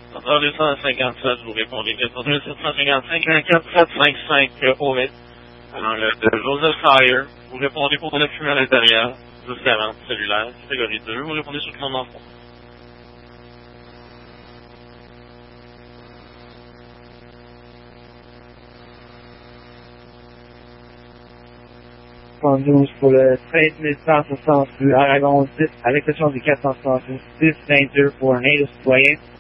Dans 257, vous répondez bien. Dans 2755, 14755 au 8. Alors, le Joseph Fire, vous répondez pour le fumée à l'intérieur, 1040 cellulaire, catégorie 2, vous répondez sur le commandement 3. Pour le 13 160 rue Aragon 6, à l'exception du 466 10 22 pour un aide aux citoyens.